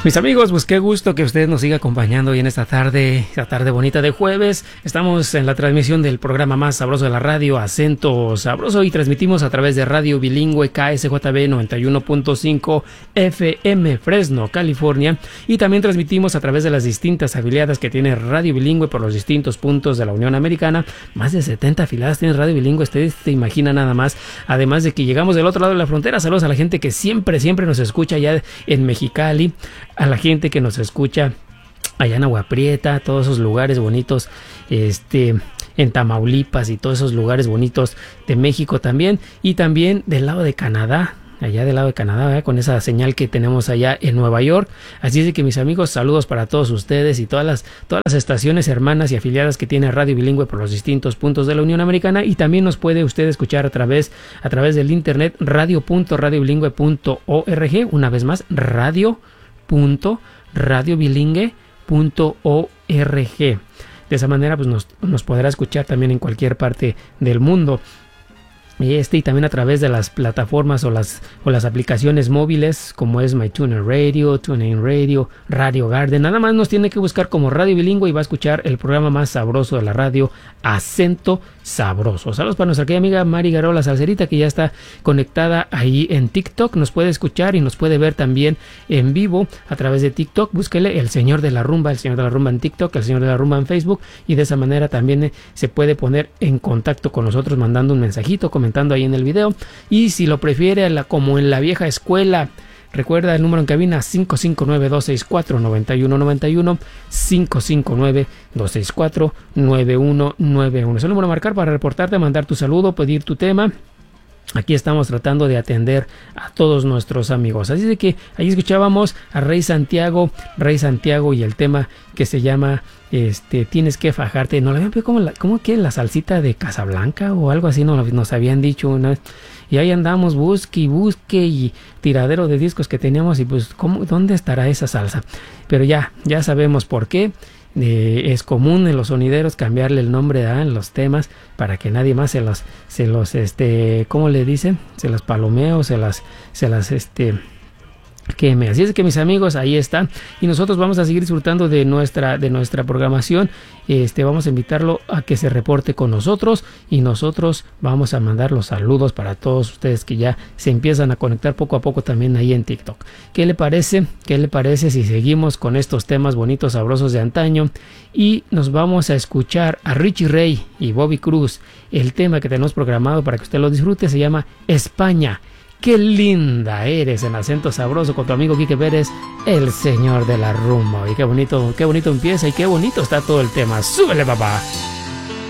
Mis amigos, pues qué gusto que usted nos siga acompañando hoy en esta tarde bonita de jueves. Estamos en la transmisión del programa más sabroso de la radio, Acento Sabroso, y transmitimos a través de Radio Bilingüe KSJB 91.5 FM Fresno, California, y también transmitimos a través de las distintas afiliadas que tiene Radio Bilingüe por los distintos puntos de la Unión Americana. Más de 70 afiliadas tiene Radio Bilingüe, ustedes se imaginan nada más. Además de que llegamos del otro lado de la frontera. Saludos a la gente que siempre nos escucha allá en Mexicali, a la gente que nos escucha allá en Agua Prieta, todos esos lugares bonitos, en Tamaulipas y todos esos lugares bonitos de México también, y también del lado de Canadá, allá del lado de Canadá, ¿verdad? Con esa señal que tenemos allá en Nueva York. Así es de que, mis amigos, saludos para todos ustedes y todas las estaciones hermanas y afiliadas que tiene Radio Bilingüe por los distintos puntos de la Unión Americana, y también nos puede usted escuchar a través del internet radio.radiobilingüe.org. Una vez más, radio.radiobilingüe.org. De esa manera pues nos podrá escuchar también en cualquier parte del mundo. Y también a través de las plataformas o las aplicaciones móviles, como es MyTuner Radio, TuneIn Radio, Radio Garden. Nada más nos tiene que buscar como Radio Bilingüe y va a escuchar el programa más sabroso de la radio, Acento Sabroso. Saludos para nuestra querida amiga Mari Garola Salcerita, que ya está conectada ahí en TikTok. Nos puede escuchar y nos puede ver también en vivo a través de TikTok. Búsquele El Señor de la Rumba en TikTok, El Señor de la Rumba en Facebook, y de esa manera también se puede poner en contacto con nosotros mandando un mensajito, comentando ahí en el video. Y si lo prefiere como en la vieja escuela, recuerda el número en cabina: 559-264-9191, 559-264-9191. Es el número a marcar para reportarte, mandar tu saludo, pedir tu tema. Aquí estamos tratando de atender a todos nuestros amigos. Así de que ahí escuchábamos a Rey Santiago y el tema que se llama Tienes que fajarte. No, ¿cómo que la salsita de Casablanca o algo así? Nos habían dicho una vez. Y ahí andamos, busque y tiradero de discos que teníamos, y pues ¿dónde estará esa salsa? Pero ya sabemos por qué. Es común en los sonideros cambiarle el nombre a los temas para que nadie más se los ¿cómo le dicen? Se las palomea o se las queme. Así es que, mis amigos, ahí están, y nosotros vamos a seguir disfrutando de nuestra programación. Vamos a invitarlo a que se reporte con nosotros, y nosotros vamos a mandar los saludos para todos ustedes que ya se empiezan a conectar poco a poco también ahí en TikTok. ¿Qué le parece si seguimos con estos temas bonitos, sabrosos de antaño? Y nos vamos a escuchar a Richie Ray y Bobby Cruz. El tema que tenemos programado para que usted lo disfrute se llama España. Qué linda eres, en Acento Sabroso, con tu amigo Quique Pérez, el señor de la rumba. Y qué bonito empieza y qué bonito está todo el tema. ¡Súbele, papá!